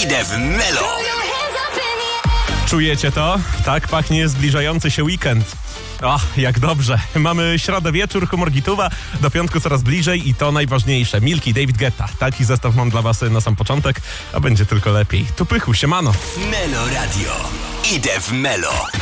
Idę w Melo. Czujecie to? Tak pachnie zbliżający się weekend. O, jak dobrze. Mamy środę wieczór, humor gituwa, do piątku coraz bliżej i to najważniejsze. Milki, David Guetta. Taki zestaw mam dla was na sam początek, a będzie tylko lepiej. Tu Pychu, siemano. Melo Radio. Idę w Melo.